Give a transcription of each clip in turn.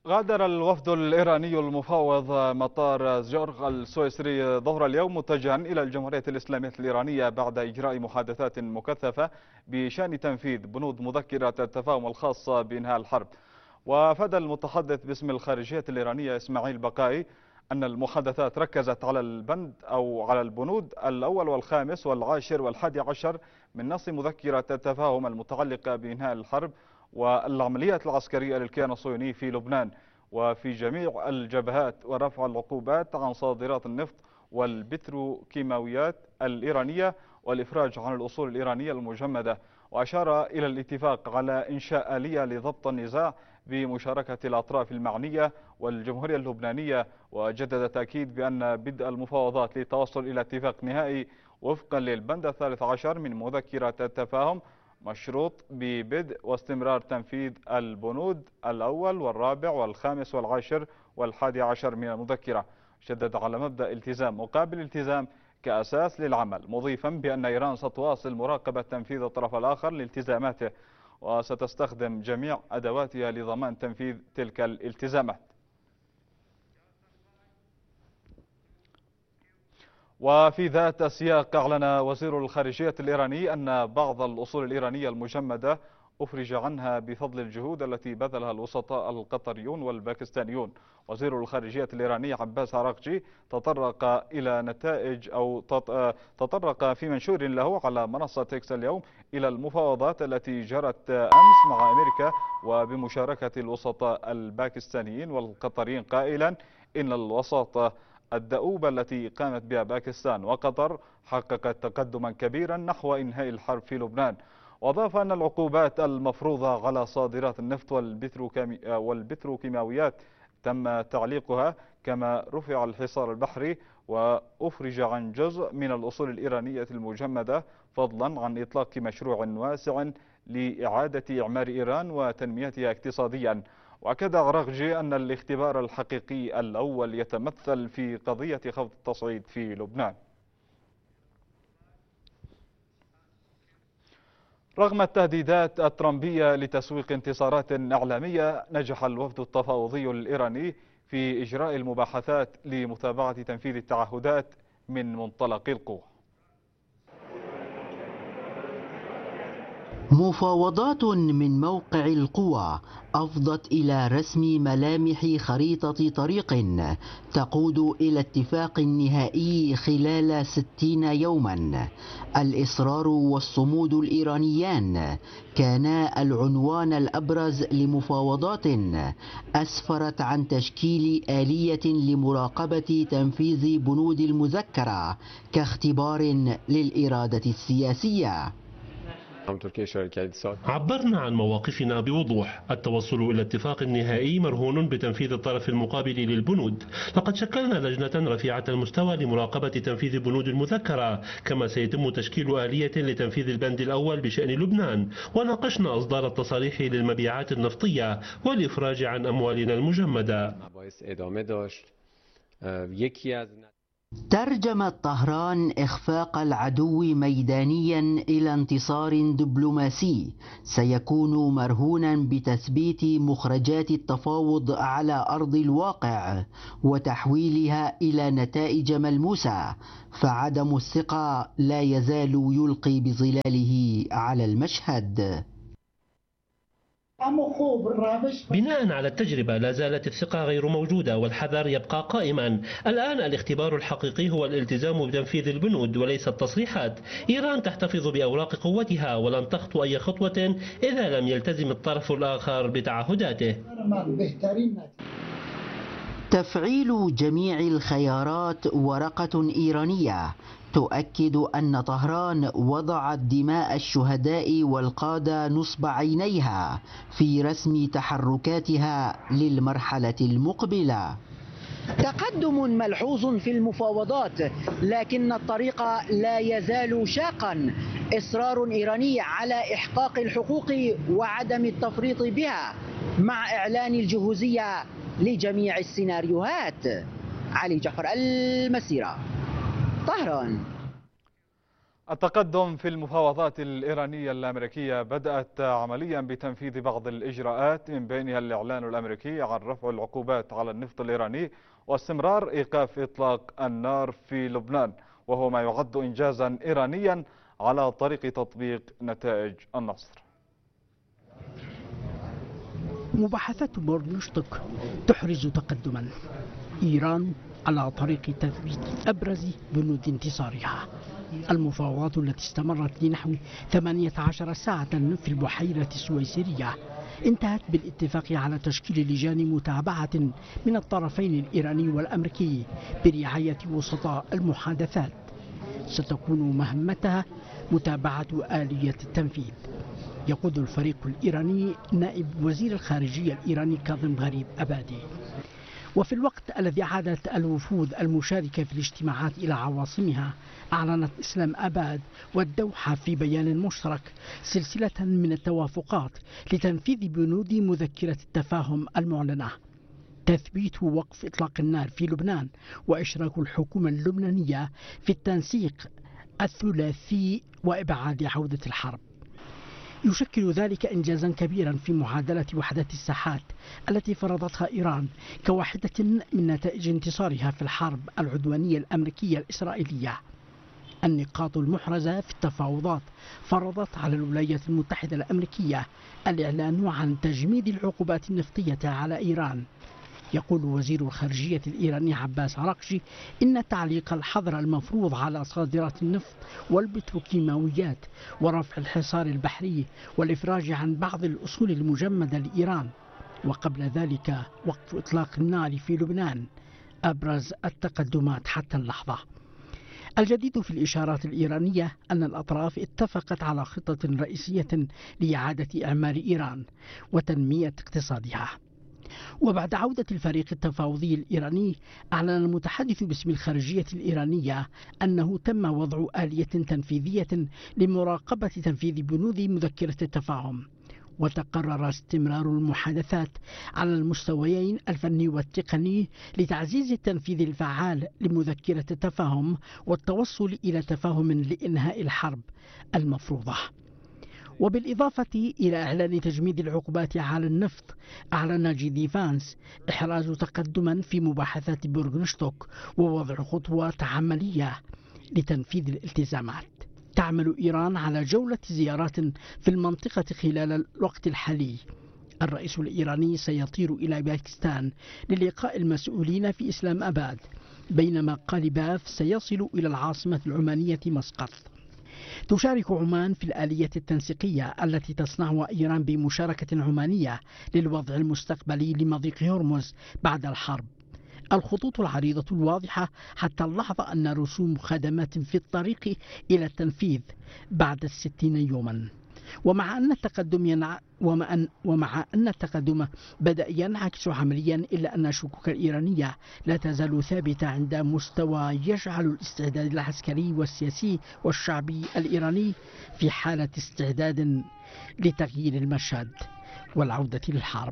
غادر الوفد الإيراني المفاوض مطار زجور السويسري ظهر اليوم متجها إلى الجمهورية الإسلامية الإيرانية بعد إجراء محادثات مكثفة بشأن تنفيذ بنود مذكرة التفاهم الخاصة بإنهاء الحرب. وأفاد المتحدث باسم الخارجية الإيرانية إسماعيل بقائي أن المحادثات ركزت على على البنود الأول والخامس والعاشر والحادي عشر من نص مذكرة التفاهم المتعلقة بإنهاء الحرب والعمليات العسكرية للكيان الصهيوني في لبنان وفي جميع الجبهات، ورفع العقوبات عن صادرات النفط والبتروكيماويات الإيرانية والإفراج عن الأصول الإيرانية المجمدة. وأشار إلى الاتفاق على إنشاء آلية لضبط النزاع بمشاركة الأطراف المعنية والجمهورية اللبنانية، وجدد تأكيد بأن بدء المفاوضات للتوصل إلى اتفاق نهائي وفقا للبند 13 من مذكرة التفاهم مشروط ببدء واستمرار تنفيذ البنود الأول والرابع والخامس والعاشر والحادي عشر من المذكرة. شدد على مبدأ التزام مقابل التزام كأساس للعمل، مضيفا بأن إيران ستواصل مراقبة تنفيذ الطرف الآخر لالتزاماته وستستخدم جميع أدواتها لضمان تنفيذ تلك الالتزامات. وفي ذات السياق أعلن وزير الخارجية الإيراني أن بعض الأصول الإيرانية المجمدة أفرج عنها بفضل الجهود التي بذلها الوسطاء القطريون والباكستانيون. وزير الخارجية الإيراني عباس عراقجي تطرق إلى نتائج تطرق في منشور له على منصة إكس اليوم إلى المفاوضات التي جرت أمس مع أمريكا وبمشاركة الوسطاء الباكستانيين والقطريين، قائلا إن الوساطة الدؤوبة التي قامت بها باكستان وقطر حققت تقدما كبيرا نحو إنهاء الحرب في لبنان. وأضاف أن العقوبات المفروضة على صادرات النفط والبتروكيماويات تم تعليقها، كما رفع الحصار البحري وأفرج عن جزء من الأصول الإيرانية المجمدة، فضلا عن إطلاق مشروع واسع لإعادة إعمار إيران وتنميتها اقتصاديا. وأكد عراقجي أن الاختبار الحقيقي الأول يتمثل في قضية خفض التصعيد في لبنان. رغم التهديدات الترامبية لتسويق انتصارات إعلامية، نجح الوفد التفاوضي الإيراني في إجراء المباحثات لمتابعة تنفيذ التعهدات من منطلق القوة. مفاوضات من موقع القوى أفضت إلى رسم ملامح خريطة طريق تقود إلى اتفاق نهائي خلال 60 يوما. الإصرار والصمود الإيرانيان كانا العنوان الأبرز لمفاوضات أسفرت عن تشكيل آلية لمراقبة تنفيذ بنود المذكرة كاختبار للإرادة السياسية. عبرنا عن مواقفنا بوضوح. التوصل إلى اتفاق نهائي مرهون بتنفيذ الطرف المقابل للبنود. لقد شكلنا لجنة رفيعة المستوى لمراقبة تنفيذ بنود المذكرة، كما سيتم تشكيل آلية لتنفيذ البند الأول بشأن لبنان، وناقشنا إصدار التصاريح للمبيعات النفطية والإفراج عن أموالنا المجمدة. ترجمت طهران إخفاق العدو ميدانيا إلى انتصار دبلوماسي سيكون مرهونا بتثبيت مخرجات التفاوض على أرض الواقع وتحويلها إلى نتائج ملموسة، فعدم الثقة لا يزال يلقي بظلاله على المشهد. بناء على التجربة لا زالت الثقة غير موجودة والحذر يبقى قائما. الآن الاختبار الحقيقي هو الالتزام بتنفيذ البنود وليس التصريحات. إيران تحتفظ بأوراق قوتها ولن تخطو أي خطوة إذا لم يلتزم الطرف الآخر بتعهداته. تفعيل جميع الخيارات ورقة إيرانية تؤكد أن طهران وضعت دماء الشهداء والقادة نصب عينيها في رسم تحركاتها للمرحلة المقبلة. تقدم ملحوظ في المفاوضات، لكن الطريق لا يزال شاقا. إصرار إيراني على إحقاق الحقوق وعدم التفريط بها، مع إعلان الجهوزية لجميع السيناريوهات. علي جعفر، المسيرة، طهران. التقدم في المفاوضات الإيرانية الأمريكية بدأت عمليا بتنفيذ بعض الإجراءات، من بينها الإعلان الأمريكي عن رفع العقوبات على النفط الإيراني واستمرار إيقاف إطلاق النار في لبنان، وهو ما يعد إنجازا إيرانيا على طريق تطبيق نتائج النصر. مباحثات بورنشتوك تحرز تقدما. إيران على طريق تثبيت أبرز بنود انتصارها. المفاوضات التي استمرت لنحو 18 ساعة في البحيرة السويسرية انتهت بالاتفاق على تشكيل لجان متابعة من الطرفين الإيراني والأمريكي برعاية وسطاء المحادثات. ستكون مهمتها متابعة آلية التنفيذ. يقود الفريق الإيراني نائب وزير الخارجية الإيراني كاظم غريب أبادي. وفي الوقت الذي عادت الوفود المشاركة في الاجتماعات إلى عواصمها، أعلنت إسلام آباد والدوحة في بيان مشترك سلسلة من التوافقات لتنفيذ بنود مذكرة التفاهم المعلنة: تثبيت وقف إطلاق النار في لبنان، وإشراك الحكومة اللبنانية في التنسيق الثلاثي، وإبعاد عودة الحرب. يشكل ذلك إنجازا كبيرا في معادلة وحدة الساحات التي فرضتها إيران كواحدة من نتائج انتصارها في الحرب العدوانية الأمريكية الإسرائيلية. النقاط المحرزة في التفاوضات فرضت على الولايات المتحدة الأمريكية الإعلان عن تجميد العقوبات النفطية على إيران. يقول وزير الخارجية الإيراني عباس عراقجي إن تعليق الحظر المفروض على صادرات النفط والبتروكيماويات ورفع الحصار البحري والإفراج عن بعض الأصول المجمدة لإيران، وقبل ذلك وقف إطلاق النار في لبنان، أبرز التقدمات حتى اللحظة. الجديد في الإشارات الإيرانية أن الأطراف اتفقت على خطة رئيسية لإعادة إعمار إيران وتنمية اقتصادها. وبعد عودة الفريق التفاوضي الإيراني، أعلن المتحدث باسم الخارجية الإيرانية أنه تم وضع آلية تنفيذية لمراقبة تنفيذ بنود مذكرة التفاهم، وتقرر استمرار المحادثات على المستويين الفني والتقني لتعزيز التنفيذ الفعال لمذكرة التفاهم والتوصل إلى تفاهم لإنهاء الحرب المفروضة. وبالإضافة إلى إعلان تجميد العقوبات على النفط، أعلن جيدي فانس إحراز تقدما في مباحثات بورغنشتوك ووضع خطوات عملية لتنفيذ الالتزامات. تعمل إيران على جولة زيارات في المنطقة خلال الوقت الحالي. الرئيس الإيراني سيطير إلى باكستان للقاء المسؤولين في إسلام آباد، بينما قاليباف سيصل إلى العاصمة العمانية مسقط. تشارك عمان في الآلية التنسيقية التي تصنعها إيران بمشاركة عمانية للوضع المستقبلي لمضيق هرمز بعد الحرب. الخطوط العريضة الواضحة حتى اللحظة أن رسوم خدمات في الطريق إلى التنفيذ بعد 60 يوما. ومع أن التقدم بدأ ينعكس عمليا، إلا أن الشكوك الإيرانية لا تزال ثابتة عند مستوى يجعل الاستعداد العسكري والسياسي والشعبي الإيراني في حالة استعداد لتغيير المشهد والعودة للحرب.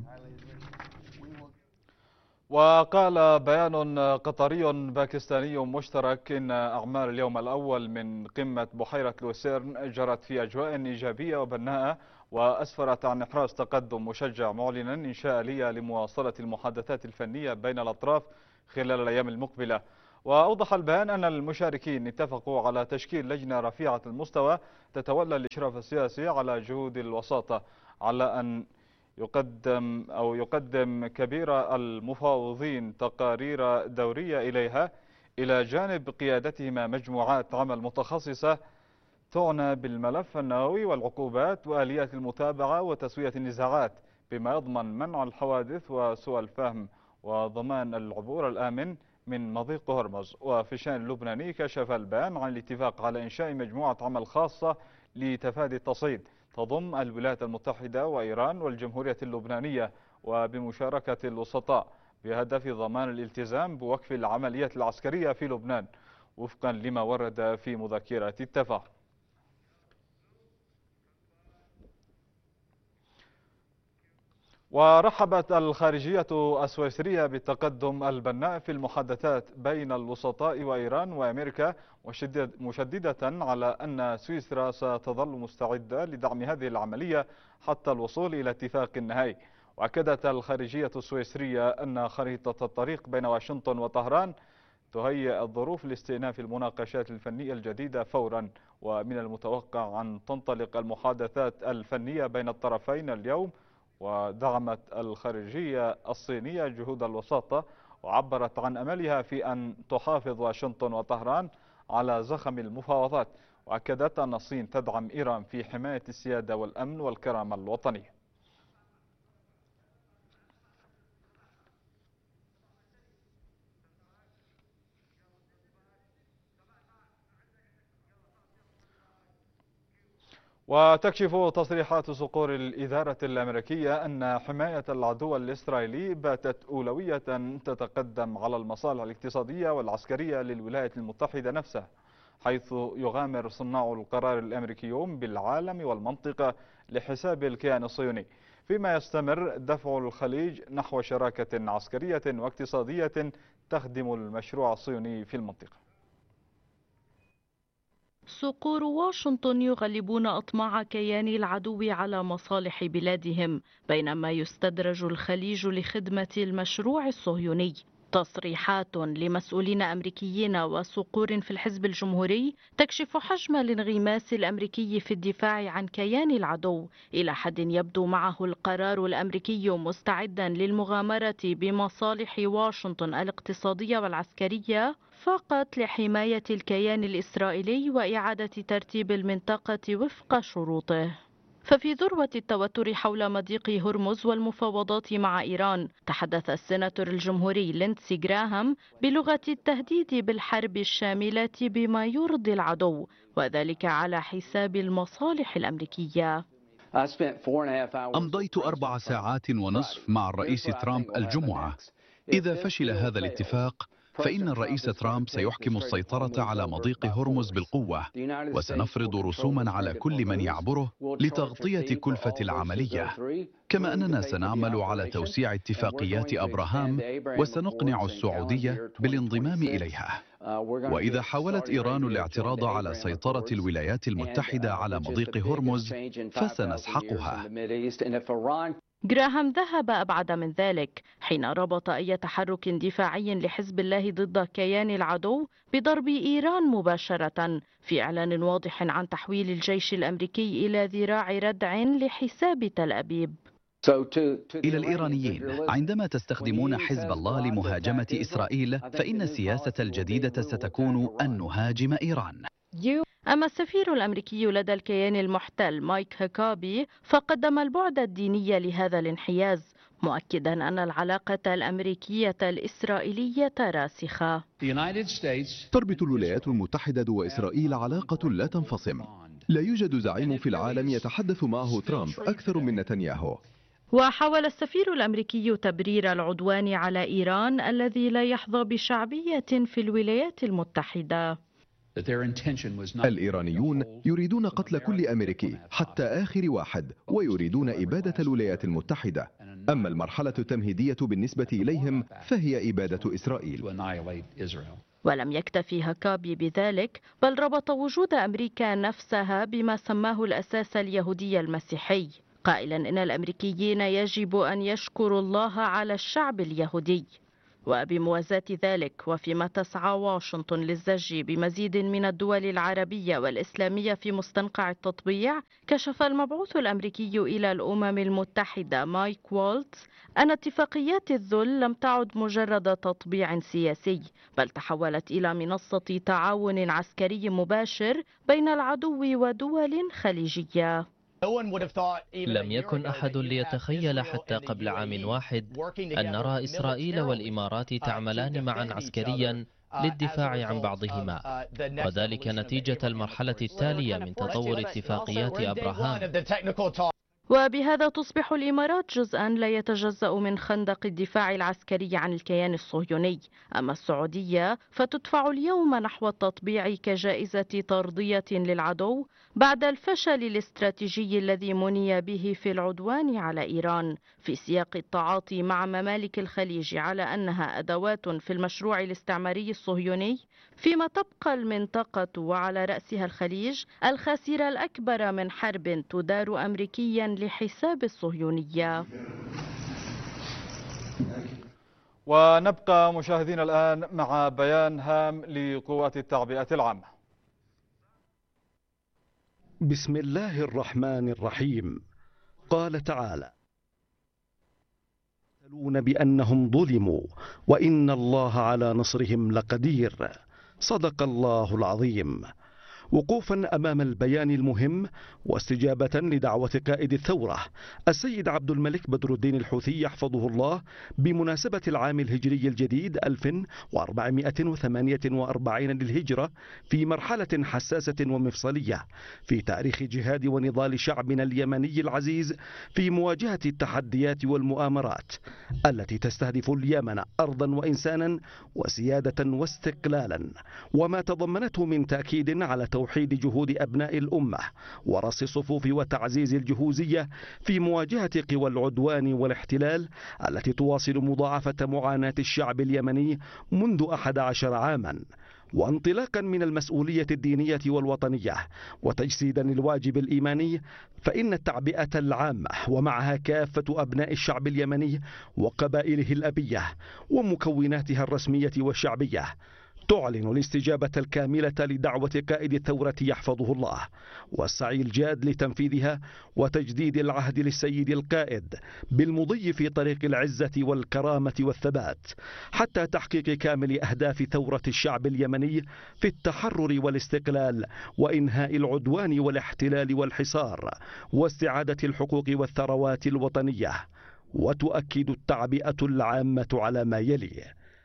وقال بيان قطري باكستاني مشترك إن أعمال اليوم الأول من قمة بحيرة لوسيرن جرت في أجواء إيجابية وبناءة، وأسفرت عن إحراز تقدم مشجع، معلنا إنشاء آلية لمواصلة المحادثات الفنية بين الأطراف خلال الأيام المقبلة. وأوضح البيان أن المشاركين اتفقوا على تشكيل لجنة رفيعة المستوى تتولى الإشراف السياسي على جهود الوساطة، على أن يقدم كبير المفاوضين تقارير دورية إليها، إلى جانب قيادتهما مجموعات عمل متخصصة تعنى بالملف النووي والعقوبات وآليات المتابعة وتسوية النزاعات، بما يضمن منع الحوادث وسوء الفهم وضمان العبور الآمن من مضيق هرمز. وفي الشأن اللبناني، كشف البيان عن الاتفاق على إنشاء مجموعة عمل خاصة لتفادي التصعيد تضم الولايات المتحدة وإيران والجمهورية اللبنانية، وبمشاركة الوسطاء، بهدف ضمان الالتزام بوقف العمليات العسكرية في لبنان وفقا لما ورد في مذكرة التفاهم. ورحبت الخارجية السويسرية بالتقدم البناء في المحادثات بين الوسطاء وإيران وأمريكا، مشددة على أن سويسرا ستظل مستعدة لدعم هذه العملية حتى الوصول إلى اتفاق نهائي. وأكدت الخارجية السويسرية أن خريطة الطريق بين واشنطن وطهران تهيئ الظروف لاستئناف المناقشات الفنية الجديدة فورا، ومن المتوقع أن تنطلق المحادثات الفنية بين الطرفين اليوم. ودعمت الخارجية الصينية جهود الوساطة، وعبرت عن أملها في أن تحافظ واشنطن وطهران على زخم المفاوضات، وأكدت أن الصين تدعم إيران في حماية السيادة والأمن والكرامة الوطنية. وتكشف تصريحات صقور الإدارة الأمريكية أن حماية العدو الإسرائيلي باتت أولوية تتقدم على المصالح الاقتصادية والعسكرية للولايات المتحدة نفسها، حيث يغامر صناع القرار الأمريكيون بالعالم والمنطقة لحساب الكيان الصهيوني، فيما يستمر دفع الخليج نحو شراكة عسكرية واقتصادية تخدم المشروع الصهيوني في المنطقة. صقور واشنطن يغلبون أطماع كيان العدو على مصالح بلادهم، بينما يستدرج الخليج لخدمة المشروع الصهيوني. تصريحات لمسؤولين أمريكيين وصقور في الحزب الجمهوري تكشف حجم الانغماس الأمريكي في الدفاع عن كيان العدو، إلى حد يبدو معه القرار الأمريكي مستعدا للمغامرة بمصالح واشنطن الاقتصادية والعسكرية فقط لحماية الكيان الإسرائيلي وإعادة ترتيب المنطقة وفق شروطه. ففي ذروة التوتر حول مضيق هرمز والمفاوضات مع إيران، تحدث السيناتور الجمهوري ليندسي جراهام بلغة التهديد بالحرب الشاملة بما يرضي العدو، وذلك على حساب المصالح الأمريكية. أمضيت 4 ساعات ونصف مع الرئيس ترامب الجمعة. إذا فشل هذا الاتفاق فإن الرئيس ترامب سيحكم السيطرة على مضيق هرمز بالقوة، وسنفرض رسوما على كل من يعبره لتغطية كلفة العملية، كما أننا سنعمل على توسيع اتفاقيات أبراهام وسنقنع السعودية بالانضمام إليها. وإذا حاولت إيران الاعتراض على سيطرة الولايات المتحدة على مضيق هرمز فسنسحقها. جراهام ذهب أبعد من ذلك حين ربط أي تحرك دفاعي لحزب الله ضد كيان العدو بضرب إيران مباشرة، في إعلان واضح عن تحويل الجيش الأمريكي إلى ذراع ردع لحساب تل أبيب. إلى الإيرانيين، عندما تستخدمون حزب الله لمهاجمة إسرائيل فإن السياسة الجديدة ستكون أن نهاجم إيران. أما السفير الأمريكي لدى الكيان المحتل مايك هكابي فقدم البعد الديني لهذا الانحياز، مؤكدا أن العلاقة الأمريكية الإسرائيلية راسخة. تربط الولايات المتحدة وإسرائيل علاقة لا تنفصم. لا يوجد زعيم في العالم يتحدث معه ترامب أكثر من نتنياهو. وحاول السفير الأمريكي تبرير العدوان على إيران الذي لا يحظى بشعبية في الولايات المتحدة. الإيرانيون يريدون قتل كل أمريكي حتى آخر واحد، ويريدون إبادة الولايات المتحدة. أما المرحلة التمهيدية بالنسبة إليهم فهي إبادة إسرائيل. ولم يكتفي هكابي بذلك، بل ربط وجود أمريكا نفسها بما سماه الأساس اليهودي المسيحي، قائلا إن الأمريكيين يجب أن يشكروا الله على الشعب اليهودي. وبموازاة ذلك، وفيما تسعى واشنطن للزج بمزيد من الدول العربية والإسلامية في مستنقع التطبيع، كشف المبعوث الأمريكي إلى الأمم المتحدة مايك والتز أن اتفاقيات الذل لم تعد مجرد تطبيع سياسي، بل تحولت إلى منصة تعاون عسكري مباشر بين العدو ودول خليجية. لم يكن أحد ليتخيل حتى قبل عام واحد أن نرى إسرائيل والإمارات تعملان معا عسكريا للدفاع عن بعضهما، وذلك نتيجة المرحلة التالية من تطور اتفاقيات أبراهام. وبهذا تصبح الإمارات جزءا لا يتجزأ من خندق الدفاع العسكري عن الكيان الصهيوني. أما السعودية فتدفع اليوم نحو التطبيع كجائزة ترضية للعدو بعد الفشل الاستراتيجي الذي مني به في العدوان على إيران، في سياق التعاطي مع ممالك الخليج على أنها أدوات في المشروع الاستعماري الصهيوني، فيما تبقى المنطقة وعلى رأسها الخليج الخاسر الأكبر من حرب تدار أمريكيا لحساب الصهيونية. ونبقى مشاهدين الآن مع بيان هام لقوات التعبئة العامة. بسم الله الرحمن الرحيم. قال تعالى: يقولون بأنهم ظلموا وإن الله على نصرهم لقدير. صدق الله العظيم. وقوفا أمام البيان المهم واستجابة لدعوة قائد الثورة السيد عبد الملك بدر الدين الحوثي يحفظه الله بمناسبة العام الهجري الجديد 1448 للهجرة، في مرحلة حساسة ومفصلية في تاريخ جهاد ونضال شعبنا اليمني العزيز في مواجهة التحديات والمؤامرات التي تستهدف اليمن أرضا وإنسانا وسيادة واستقلالا، وما تضمنته من تأكيد على توحيد جهود أبناء الأمة ورص الصفوف وتعزيز الجهوزية في مواجهة قوى العدوان والاحتلال التي تواصل مضاعفة معاناة الشعب اليمني منذ 11 عاما. وانطلاقا من المسؤولية الدينية والوطنية وتجسيدا للواجب الإيماني، فإن التعبئة العامة ومعها كافة أبناء الشعب اليمني وقبائله الأبية ومكوناتها الرسمية والشعبية تعلن الاستجابة الكاملة لدعوة قائد الثورة يحفظه الله، والسعي الجاد لتنفيذها وتجديد العهد للسيد القائد بالمضي في طريق العزة والكرامة والثبات حتى تحقيق كامل أهداف ثورة الشعب اليمني في التحرر والاستقلال وإنهاء العدوان والاحتلال والحصار واستعادة الحقوق والثروات الوطنية. وتؤكد التعبئة العامة على ما يلي: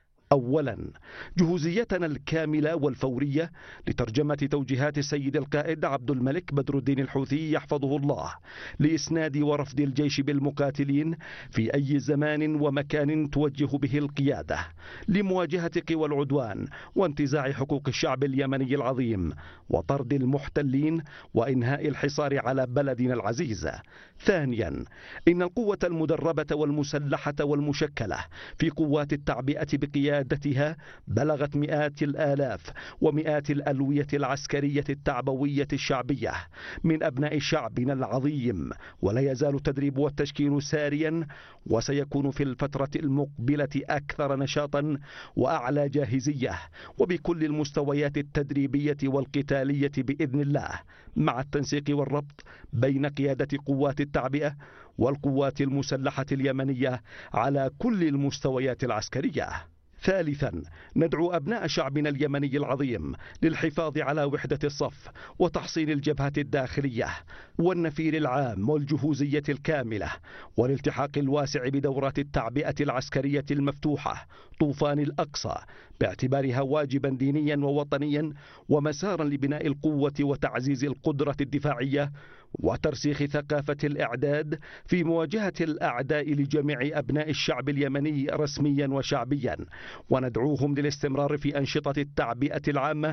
أولا، جهوزيتنا الكاملة والفورية لترجمة توجيهات السيد القائد عبد الملك بدر الدين الحوثي يحفظه الله لإسناد ورفد الجيش بالمقاتلين في أي زمان ومكان توجه به القيادة لمواجهة قوى العدوان وانتزاع حقوق الشعب اليمني العظيم وطرد المحتلين وإنهاء الحصار على بلدنا العزيز. ثانيا، إن القوة المدربة والمسلحة والمشكلة في قوات التعبئة بقيادتها بلغت مئات الآلاف ومئات الألوية العسكرية التعبوية الشعبية من أبناء شعبنا العظيم، ولا يزال التدريب والتشكيل ساريا، وسيكون في الفترة المقبلة أكثر نشاطا وأعلى جاهزية وبكل المستويات التدريبية والقتالية بإذن الله، مع التنسيق والربط بين قيادة قوات التعبئة والقوات المسلحة اليمنية على كل المستويات العسكرية. ثالثا، ندعو أبناء شعبنا اليمني العظيم للحفاظ على وحدة الصف وتحصين الجبهة الداخلية والنفير العام والجهوزية الكاملة والالتحاق الواسع بدورات التعبئة العسكرية المفتوحة طوفان الأقصى، باعتبارها واجبا دينيا ووطنيا ومسارا لبناء القوة وتعزيز القدرة الدفاعية وترسيخ ثقافة الإعداد في مواجهة الأعداء لجميع أبناء الشعب اليمني رسميا وشعبيا. وندعوهم للاستمرار في أنشطة التعبئة العامة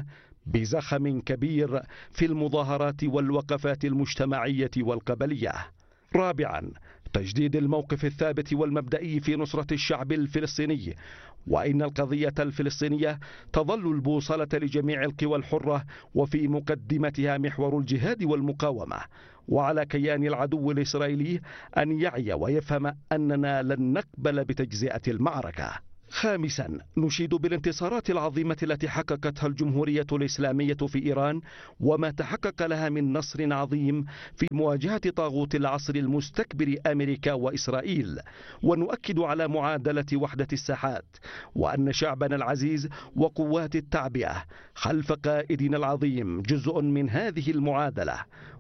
بزخم كبير في المظاهرات والوقفات المجتمعية والقبلية. رابعا، تجديد الموقف الثابت والمبدئي في نصرة الشعب الفلسطيني، وإن القضية الفلسطينية تظل البوصلة لجميع القوى الحرة وفي مقدمتها محور الجهاد والمقاومة، وعلى كيان العدو الإسرائيلي أن يعي ويفهم أننا لن نقبل بتجزئة المعركة. خامسا، نشيد بالانتصارات العظيمة التي حققتها الجمهورية الإسلامية في إيران وما تحقق لها من نصر عظيم في مواجهة طاغوت العصر المستكبر أمريكا وإسرائيل، ونؤكد على معادلة وحدة الساحات، وأن شعبنا العزيز وقوات التعبئة خلف قائدنا العظيم جزء من هذه المعادلة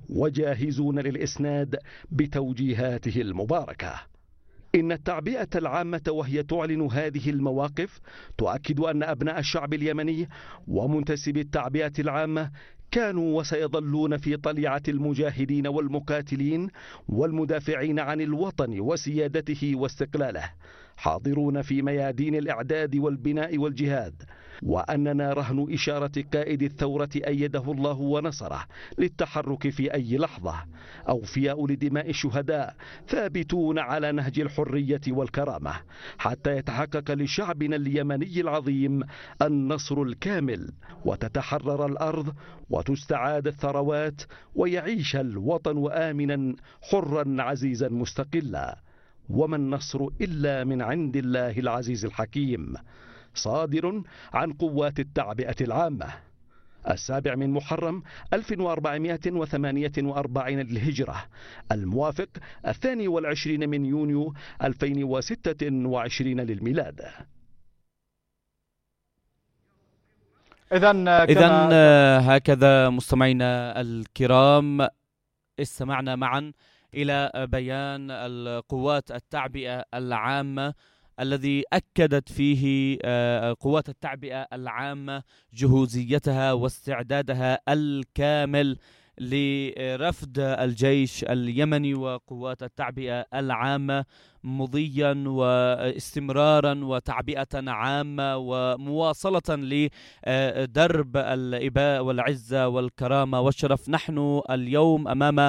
وجاهزون للإسناد بتوجيهاته المباركة. إن التعبئة العامة وهي تعلن هذه المواقف تؤكد أن أبناء الشعب اليمني ومنتسبي التعبئة العامة كانوا وسيظلون في طليعة المجاهدين والمقاتلين والمدافعين عن الوطن وسيادته واستقلاله، حاضرون في ميادين الإعداد والبناء والجهاد، وأننا رهن إشارة قائد الثورة أيده الله ونصره للتحرك في أي لحظة، أوفياء لدماء الشهداء، ثابتون على نهج الحرية والكرامة، حتى يتحقق لشعبنا اليمني العظيم النصر الكامل، وتتحرر الأرض وتستعاد الثروات، ويعيش الوطن آمنا حرا عزيزا مستقلا. وما النصر إلا من عند الله العزيز الحكيم، صادر عن قوات التعبئة العامة. 7 من محرم 1448 للهجرة، الموافق 22 من يونيو 2026 للميلاد. إذن هكذا مستمعينا الكرام استمعنا معا إلى بيان القوات التعبئة العامة الذي أكدت فيه قوات التعبئة العامة جهوزيتها واستعدادها الكامل لرفض الجيش اليمني وقوات التعبئة العامة مضيا واستمرارا وتعبئة عامة ومواصلة لدرب الإباء والعزة والكرامة والشرف. نحن اليوم أمام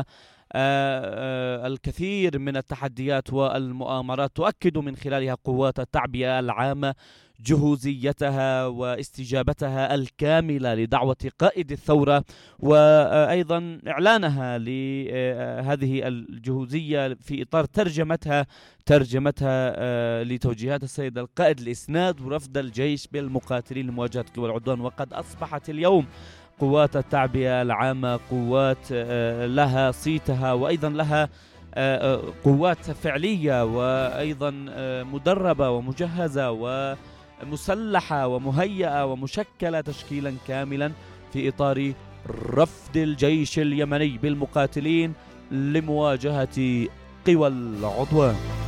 الكثير من التحديات والمؤامرات تؤكد من خلالها قوات التعبئة العامة جهوزيتها واستجابتها الكاملة لدعوة قائد الثورة، وأيضا إعلانها لهذه الجهوزية في إطار ترجمتها لتوجيهات السيد القائد لإسناد ورفض الجيش بالمقاتلين لمواجهة قوى العدوان. وقد أصبحت اليوم قوات التعبئة العامة قوات لها صيتها، وأيضا لها قوات فعلية، وأيضا مدربة ومجهزة ومسلحة ومهيئة ومشكلة تشكيلا كاملا في إطار رفض الجيش اليمني بالمقاتلين لمواجهة قوى العدوان.